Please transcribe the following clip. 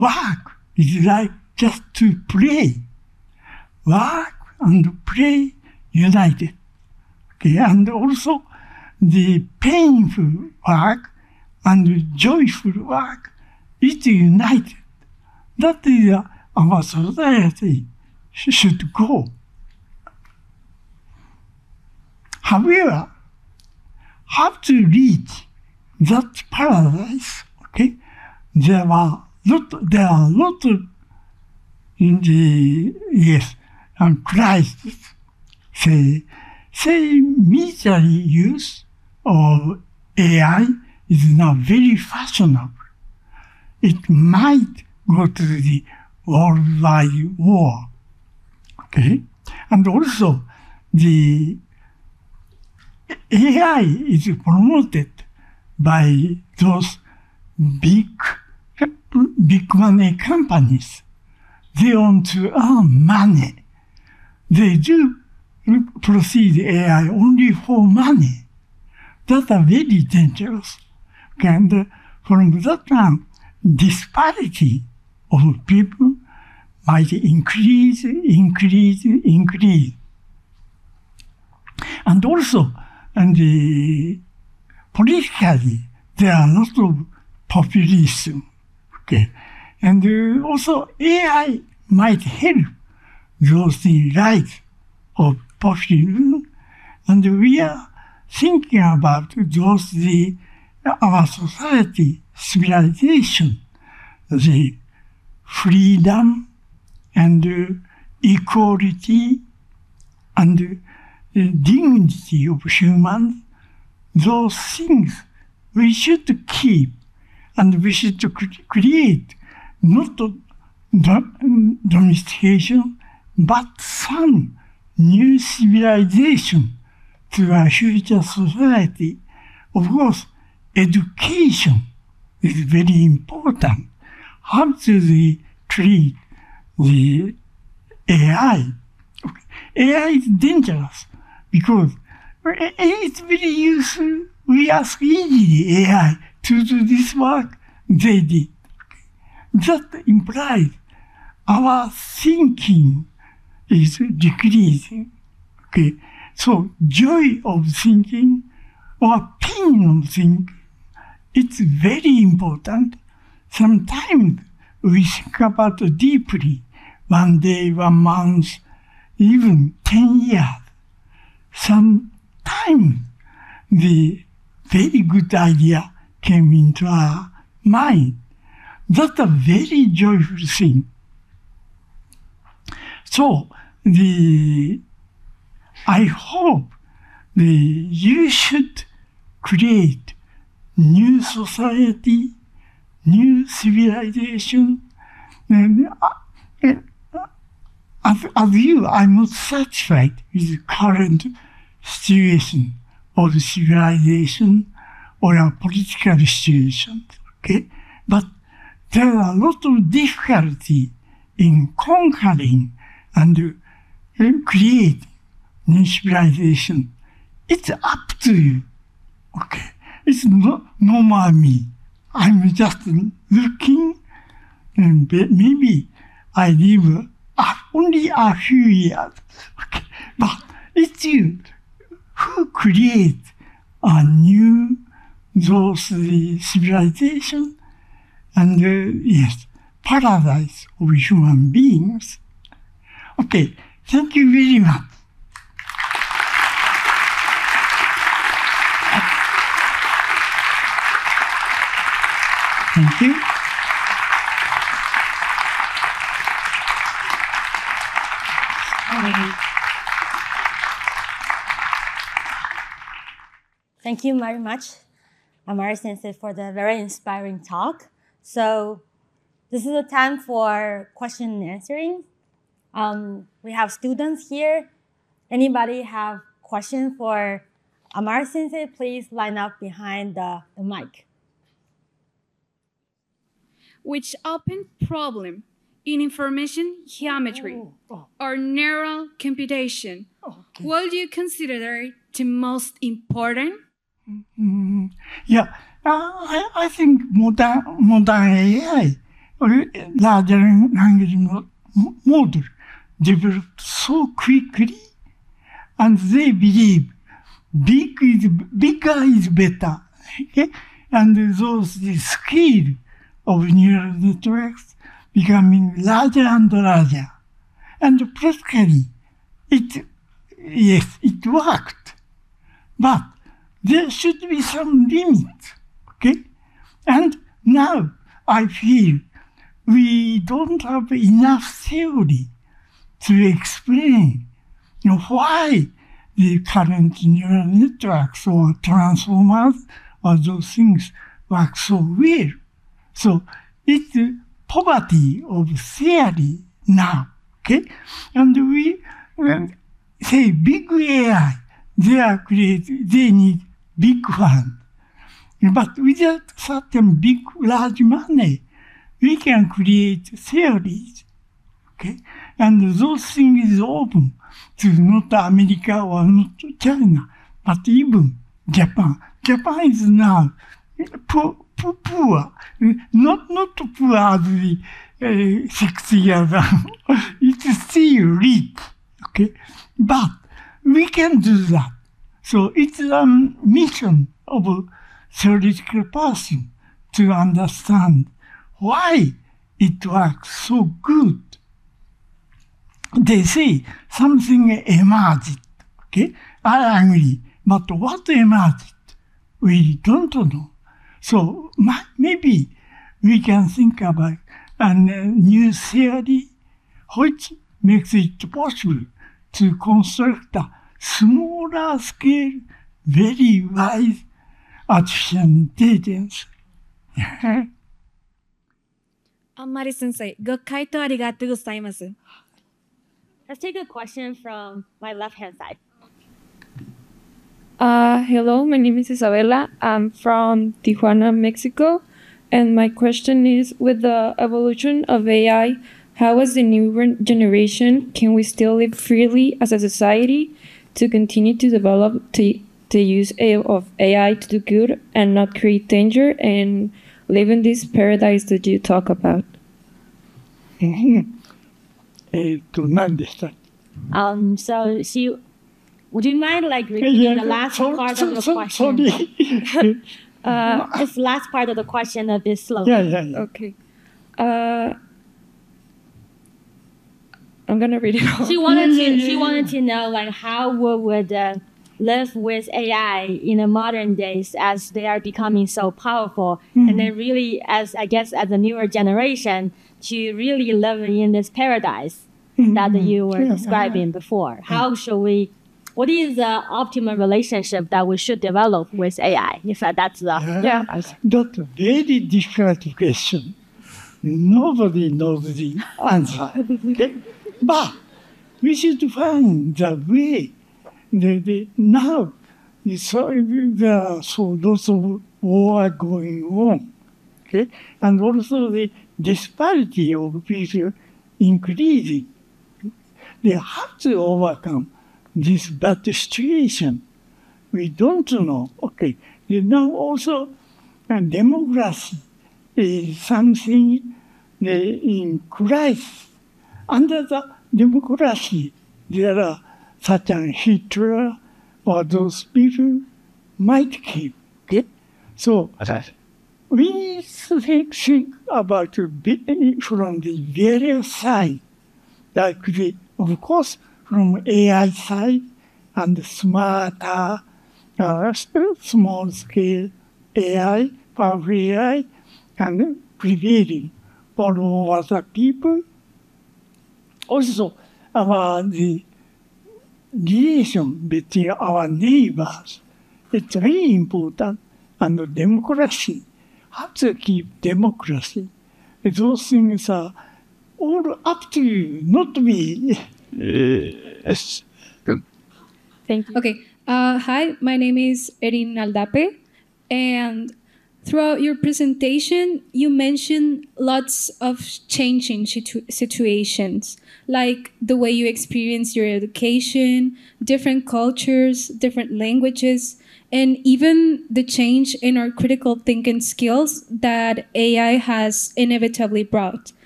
work is like just to play. Work and play united. Okay, and also the painful work and joyful work is united. That is our society should go. However, how to reach that paradise? Okay, there are lot of in the crisis. Say military use of AI is now very fashionable. It might go to the worldwide war. Okay, and also the AI is promoted by those big money companies. They want to earn money. They do proceed AI only for money. That are very dangerous. And from that time, disparity of people might increase. And also, politically, there are a lot of populism. Okay, and also AI might help those in right of populism, and we are thinking about those our society civilization, the freedom and equality and dignity of humans. Those things we should keep, and we should create not domestication, but some new civilization to our future society. Of course, education is very important. How do we treat the AI? AI is dangerous because it's very useful. We ask easily AI to do this work, they did. That implies our thinking is decreasing. Okay, so joy of thinking or pain of thinking, it's very important. Sometimes we think about it deeply, 1 day, 1 month, even 10 years. Sometimes the very good idea came into our mind. That's a very joyful thing. So I hope you should create new society, new civilization. And as you, I'm not satisfied with the current situation of civilization or our political situation. Okay, but there are a lot of difficulty in conquering and creating new civilization. It's up to you. Okay, it's not normal me. I'm just looking, and maybe I live only a few years. Okay, but it's you who create a new those civilization and yes, paradise of human beings. Okay, thank you very much. Thank you. Thank you very much, Amari Sensei, for the very inspiring talk. So this is the time for question and answering. We have students here. Anybody have questions for Amari Sensei? Please line up behind the mic. Which open problem in information geometry or neural computation would you consider the most important? Yeah, I think modern AI larger language model developed so quickly, and they believe bigger is better. Okay? And the scale of neural networks becoming larger and larger. And practically, it worked. But there should be some limit. Okay? And now I feel we don't have enough theory to explain why the current neural networks or transformers or those things work so well. So it's the poverty of theory now. Okay? And we say big AI, they need big fund. But without certain big, large money, we can create theories. Okay? And those things is open to not America or not China, but even Japan. Japan is now poor, not poor as the 60 years ago. It's still rich. Okay? But we can do that. So it's a mission of a theoretical person to understand why it works so good. They say something emerged. Okay? I agree. But what emerged? We don't know. So maybe we can think about a new theory which makes it possible to construct a smaller scale, very wise artificial intelligence. マリ先生、ご回答ありがとうございます。 Let's take a question from my left-hand side. Hello, my name is Isabella. I'm from Tijuana, Mexico. And my question is, with the evolution of AI, how as the new generation can we still live freely as a society to continue to develop the use of AI to do good and not create danger and live in this paradise that you talk about? 何でした So would you mind repeating the last part of the question? Sorry. This last part of the question a bit slow. Yeah. Okay. I'm gonna read it all. She wanted to know how we would live with AI in the modern days as they are becoming so powerful, and then really as a newer generation to really live in this paradise that you were describing before. How should we? What is the optimal relationship that we should develop with AI? If that's the That's a very difficult question. Nobody knows the answer. Okay? But we should find the way. Now, there are lots of war going on. Okay? And also the disparity of people increasing. They have to overcome this bad situation. We don't know. Okay. Now also, democracy is something in crisis. Under the democracy, there are such as Hitler or those people might keep. Okay? So we think about from the various sides. That could be, of course, from AI side and smarter, small scale AI, powerful AI, and prevailing for all other people. Also, the relation between our neighbors, it's very important. And democracy, how to keep democracy. Those things are all up to you, not me. Yes. Thank you. Okay. Hi, my name is Erin Aldape, and throughout your presentation, you mentioned lots of changing situations, like the way you experience your education, different cultures, different languages, and even the change in our critical thinking skills that AI has inevitably brought.